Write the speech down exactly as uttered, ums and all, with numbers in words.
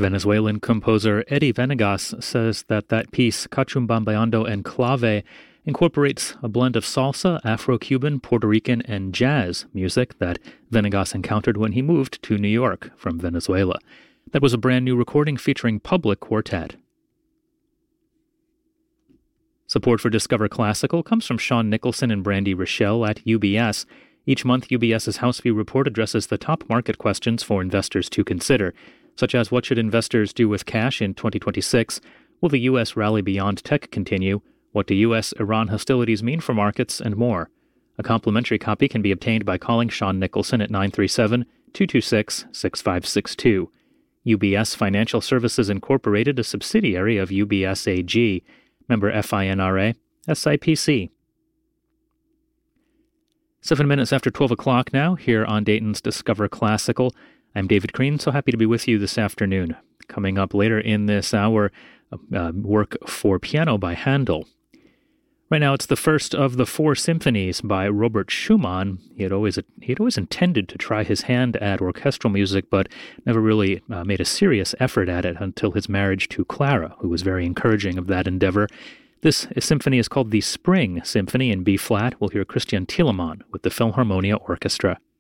Venezuelan composer Eddie Venegas says that that piece, Cachumbambeando en Clave, incorporates a blend of salsa, Afro-Cuban, Puerto Rican, and jazz music that Venegas encountered when he moved to New York from Venezuela. That was a brand new recording featuring Public Quartet. Support for Discover Classical comes from Sean Nicholson and Brandy Rochelle at U B S. Each month, UBS's Houseview Report addresses the top market questions for investors to consider, such as what should investors do with cash in twenty twenty-six? Will the U S rally beyond tech continue? What do U S Iran hostilities mean for markets? And more. A complimentary copy can be obtained by calling Sean Nicholson at nine three seven, two two six, six five six two. U B S Financial Services Incorporated, a subsidiary of U B S A G. Member FINRA, S I P C. Seven minutes after twelve o'clock now, here on Dayton's Discover Classical. I'm David Crean, so happy to be with you this afternoon. Coming up later in this hour, uh, work for piano by Handel. Right now, it's the first of the four symphonies by Robert Schumann. He had always he had always intended to try his hand at orchestral music, but never really uh, made a serious effort at it until his marriage to Clara, who was very encouraging of that endeavor. This symphony is called the Spring Symphony in B-flat. We'll hear Christian Thielemann with the Philharmonia Orchestra.